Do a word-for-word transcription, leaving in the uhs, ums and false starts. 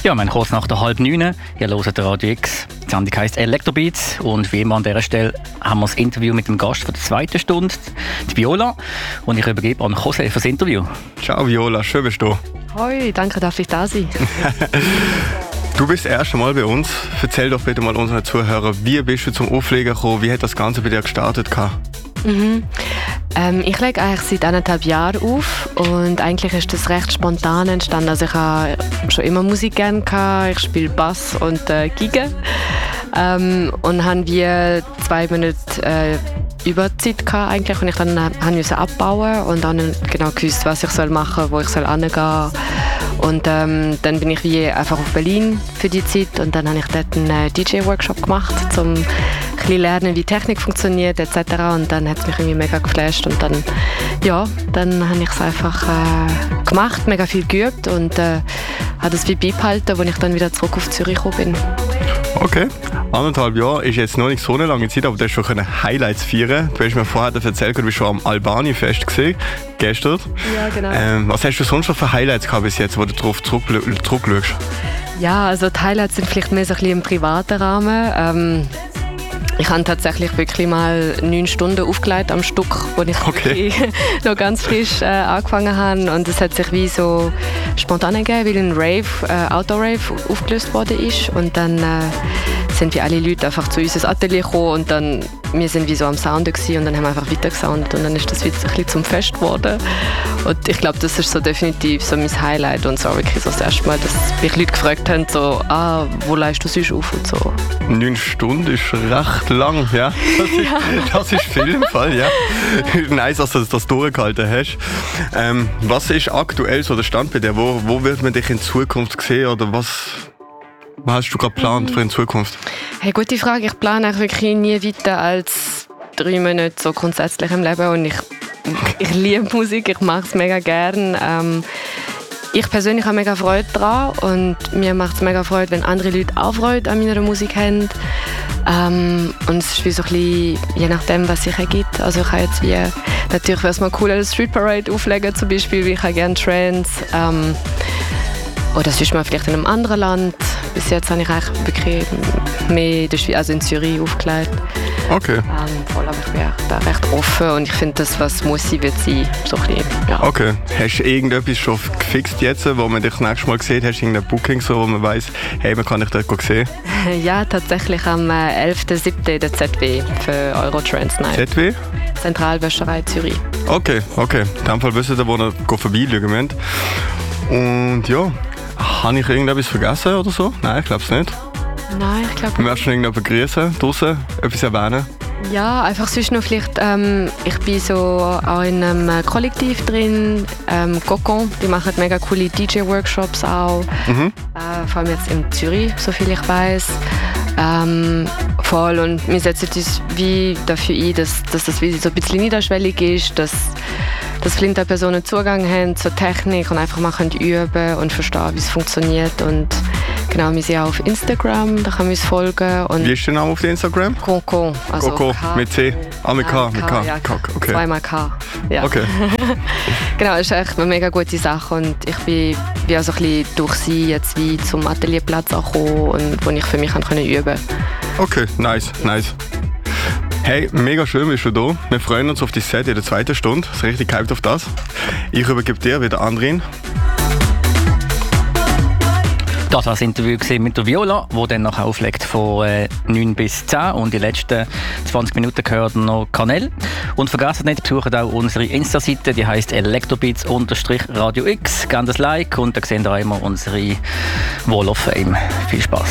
Ja, wir haben kurz nach der halb neun. Ihr hört Radio X. Die Sendung heisst Electrobeats. Und wie immer an dieser Stelle haben wir das Interview mit dem Gast von der zweiten Stunde, die Viola. Und ich übergebe an José für das Interview. Ciao Viola, schön bist du. Hoi, danke, darf ich da sein. Du bist das erste Mal bei uns. Erzähl doch bitte mal unseren Zuhörern, wie bist du zum Auflegen gekommen? Wie hat das Ganze bei dir gestartet? Mhm. Ähm, ich lege eigentlich seit anderthalb Jahren auf und eigentlich ist das recht spontan entstanden. Also ich habe schon immer Musik gerne gehabt. Ich spiele Bass und äh, Geige. Ähm, und haben wir zwei Monate äh, Überzeit gehabt eigentlich und ich dann äh, musste abbauen und dann nicht genau gewusst, was ich soll machen, wo ich soll hingehen. Und ähm, dann bin ich wie einfach auf Berlin für die Zeit und dann habe ich dort einen äh, D J-Workshop gemacht, um ein bisschen lernen, wie Technik funktioniert et cetera. Und dann hat es mich irgendwie mega geflasht und dann, ja, dann habe ich es einfach äh, gemacht, mega viel geübt und äh, habe das wie beibehalten, als ich dann wieder zurück auf Zürich gekommen bin. Okay, anderthalb Jahre ist jetzt noch nicht so eine lange Zeit, aber du hast schon Highlights feiern. Du hast mir vorher erzählt, du bist schon am Albani-Fest gesehen, gestern. Ja, genau. Ähm, was hast du sonst noch für Highlights gehabt bis jetzt, wo du darauf zurückschaust? Ja, also die Highlights sind vielleicht mehr so ein bisschen im privaten Rahmen. Ähm, ich habe tatsächlich wirklich mal neun Stunden aufgelegt am Stück, wo ich okay. noch ganz frisch äh, angefangen habe. Und es hat sich wie so spontan gegeben, weil ein Rave, äh, Outdoor-Rave aufgelöst worden ist. Und dann äh, sind wir alle Leute einfach zu uns ins Atelier gekommen und dann wir sind wie so am Sounden gewesen und dann haben wir einfach weiter gesoundet und dann ist das wieder ein bisschen zum Fest geworden. Und ich glaube, das ist so definitiv so mein Highlight und so wirklich so das erste Mal, dass mich Leute gefragt haben, so, ah, wo leihst du sonst auf und so. Neun Stunden ist recht lang, ja. Das ist, ja. Das ist viel im Fall, ja. Nice, dass du das durchgehalten hast. Ähm, was ist aktuell so der Stand bei dir? Wo, wo wird man dich in Zukunft sehen oder was... Was hast du gerade geplant für in Zukunft? Hey, gute Frage. Ich plane eigentlich wirklich nie weiter als drei Monate so grundsätzlich im Leben. Und ich, ich liebe Musik, ich mache es mega gern. Ähm, ich persönlich habe mega Freude daran und mir macht es mega Freude, wenn andere Leute auch Freude an meiner Musik haben. Ähm, und es ist wie so ein bisschen, je nachdem, was sich ergibt. Also ich habe jetzt wie, natürlich wäre es mal cool, eine Street Parade auflegen zum Beispiel, weil ich habe gerne Trance. Ähm, oder sonst mal vielleicht in einem anderen Land. Bis jetzt habe ich eigentlich wirklich mehr also in Zürich aufgelegt. Okay. Ähm, voll, aber ich bin da recht offen und ich finde, das, was muss sein, wird sein. So ein bisschen, ja. Okay. Hast du irgendetwas schon gefixt jetzt, wo man dich das nächste Mal sieht? Hast du irgendein Booking, so, wo man weiss, hey, man kann dich dort sehen? Ja, tatsächlich am elften siebten in der Z W für Eurotrance Night. Z W? Zentralwäscherei Zürich. Okay, okay. In dem Fall wissen wir, wo wir vorbeischauen müssen. Und ja, habe ich irgendetwas vergessen oder so? Nein, ich glaube es nicht. Nein, ich glaube nicht. Möchtest du irgendjemanden begrüßen, draussen, etwas erwähnen? Ja, einfach sonst noch vielleicht, ähm, ich bin so auch in einem Kollektiv drin, ähm, Cocon, die machen mega coole D J-Workshops auch, Mhm. äh, vor allem jetzt in Zürich, soviel ich weiß. Ähm, voll und wir setzen uns wie dafür ein, dass, dass das wie so ein bisschen niederschwellig ist, dass dass blinde Personen Zugang haben zur Technik und einfach mal üben können und verstehen, wie es funktioniert. Und genau, wir sind auch auf Instagram, da kann man uns folgen. Und wie ist der Name auf Instagram? Coco. Also Coco, K- mit C? Ah, mit K, ja, mit K. Ja, K. Okay. Zweimal K. Ja. Okay. Genau, das ist echt eine mega gute Sache und ich bin wie also ein bisschen durch sie jetzt wie zum Atelierplatz auch gekommen und wo ich für mich üben konnte. Okay, nice, nice. Hey, mega schön bist du da. Wir freuen uns auf die Set in der zweiten Stunde. Ich bin richtig hyped auf das. Ich übergebe dir wieder Andrin. Das war das Interview mit der Viola, die dann nachher auflegt von äh, neun bis zehn und die letzten zwanzig Minuten gehört noch Kanel. Und vergesst nicht, besucht auch unsere Insta-Seite, die heisst electrobeats-radio x. Gebt ein Like und dann seht ihr auch immer unsere Wall of Fame. Viel Spaß.